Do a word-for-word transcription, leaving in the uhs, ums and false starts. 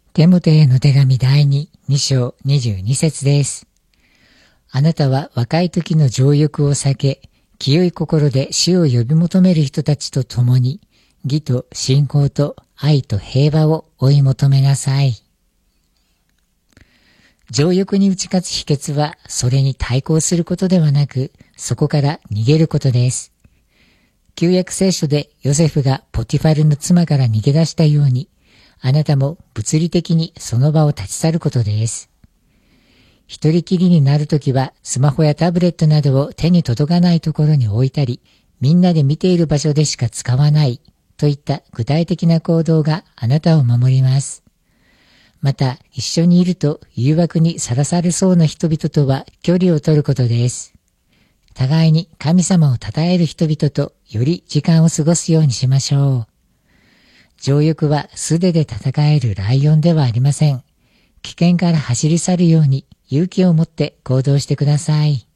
テモテへの手紙だいに、に章にじゅうに節です。あなたは若い時の情欲を避け、清い心で死を呼び求める人たちと共に、義と信仰と愛と平和を追い求めなさい。情欲に打ち勝つ秘訣は、それに対抗することではなく、そこから逃げることです。旧約聖書でヨセフがポティファルの妻から逃げ出したように、あなたも物理的にその場を立ち去ることです。一人きりになるときはスマホやタブレットなどを手に届かないところに置いたり、みんなで見ている場所でしか使わないといった具体的な行動があなたを守ります。また一緒にいると誘惑にさらされそうな人々とは距離を取ることです。互いに神様を称える人々とより時間を過ごすようにしましょう。情欲は素手で戦えるライオンではありません。危険から走り去るように勇気を持って行動してください。